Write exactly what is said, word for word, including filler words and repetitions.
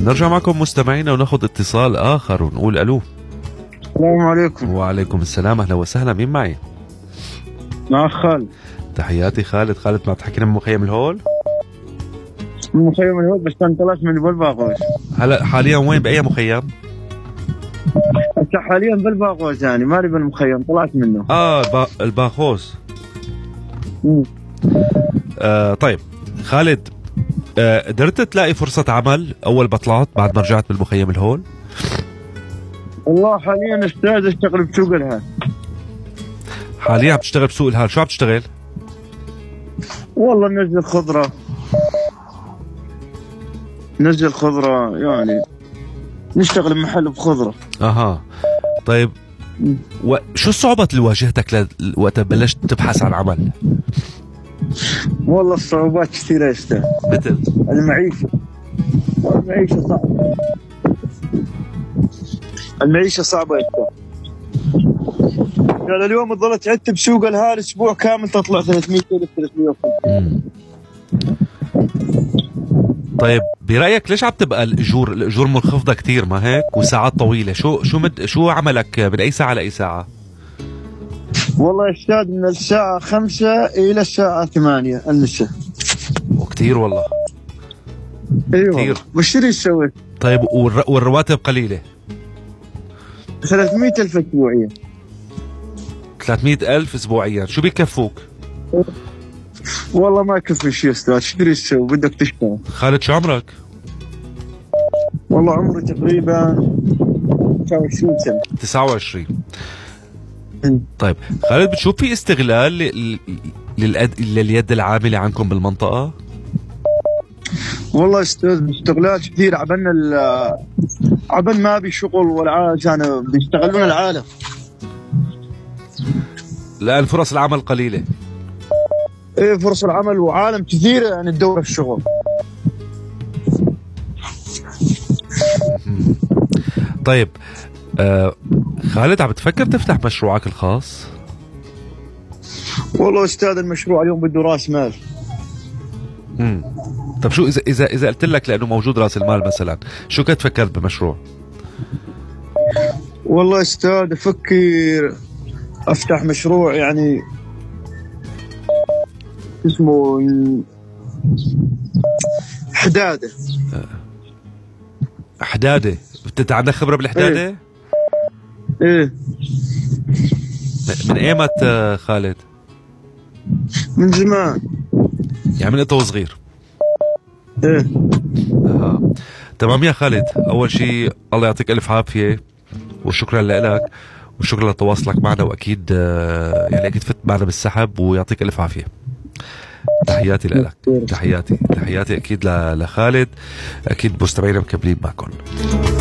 نرجع معكم مستمعينا وناخذ اتصال آخر ونقول ألو. السلام عليكم. وعليكم السلام، أهلا وسهلا. مين معي؟ مع خالد. تحياتي خالد. خالد ما بتحكينا من مخيم الهول؟ من مخيم الهول، بس أنا طلعت من بالباغوز. هلا حاليا وين، بأي مخيم؟ هسه حاليا بالباغوز، يعني مالي بالمخيم، طلعت منه. اه البا... الباغوز. آه طيب خالد، آه قدرت تلاقي فرصة عمل أول ما طلعت بعد ما رجعت بالمخيم الهول؟ والله حاليا استاذ اشتغل بسوق الهال. حاليا عم تشتغل بسوق الهال، شو عم تشتغل؟ والله ننزل خضرة ننزل خضرة، يعني نشتغل بمحل بخضرة. اها طيب، وشو الصعوبات اللي واجهتك ل... وقت بلشت تبحث عن عمل؟ والله الصعوبات كثيرة يا استاذ. مثل المعيشة المعيشة صعبة المعيشة صعبة يا استاذ. يعني اليوم ظلت عدت بسوق الهال اسبوع كامل تطلع ثلاثمية ألف ثلاثمية وخمسين. طيب برأيك ليش عم تبقى الأجور الأجور منخفضة كتير ما هيك وساعات طويلة؟ شو شو مد شو عملك من أي ساعة لأي ساعة؟ والله يا استاذ من الساعة خمسة إلى الساعة ثمانية المساء. وكتير والله. ايوه كتير. وش ايش سويت؟ طيب والر... والرواتب قليلة؟ ثلاثمية ألف أسبوعيا. ثلاثمية ألف أسبوعيا، شو بيكفوك؟ والله ما يكفي شيء يا استاذ، شو تدري تسوي؟ بدك تشتغل. خالد شو عمرك؟ والله عمري تقريبا تسعة وعشرين سنة. تسعة وعشرين. طيب خالد، بتشوف في استغلال لل... للأد... لليد العاملة عندكم بالمنطقة؟ والله استاذ استغلال كثير، عبنا ال عبن ما بي شغل ولا كانوا بيستغلون العالم. لأن فرص العمل قليلة. ايه فرص العمل وعالم كثيرة يعني تدور الشغل. طيب آه خالد، عم بتفكر تفتح مشروعك الخاص؟ والله استاذ المشروع اليوم بده راس مال. امم طب شو اذا اذا اذا قلت لك لانه موجود راس المال مثلا، شو كنت فكرت بمشروع؟ والله استاذ افكر افتح مشروع يعني اسمه حداده. حداده؟ انت عندك خبره بالحداده؟ ايه, إيه. من ايمت خالد؟ من زمان، يعني من انت وصغير؟ ايه. آه. تمام يا خالد، اول شيء الله يعطيك الف عافيه وشكرا لك وشكرا لتواصلك معنا، واكيد يعني اكيد فت معنا بالسحب ويعطيك الف عافيه. تحياتي لك، تحياتي تحياتي اكيد لخالد. اكيد مستمعينا مكملين معكم.